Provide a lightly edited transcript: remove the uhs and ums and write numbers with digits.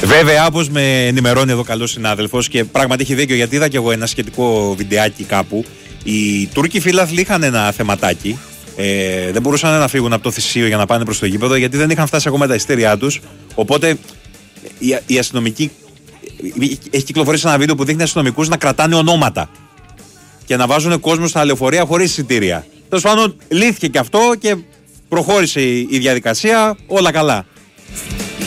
Βέβαια, όπως με ενημερώνει εδώ καλός συνάδελφος και πράγματι έχει δίκιο, γιατί είδα και εγώ ένα σχετικό βιντεάκι κάπου. Οι Τούρκοι φίλαθλοι είχαν ένα θεματάκι. Δεν μπορούσαν να φύγουν από το θυσίο για να πάνε προς το γήπεδο, γιατί δεν είχαν φτάσει ακόμα τα ειστήριά τους. Οπότε οι αστυνομικοί. Έχει κυκλοφορήσει ένα βίντεο που δείχνει αστυνομικούς να κρατάνε ονόματα και να βάζουν κόσμο στα λεωφορεία χωρίς εισιτήρια. Τέλος πάντων, λύθηκε και αυτό και προχώρησε η διαδικασία. Όλα καλά.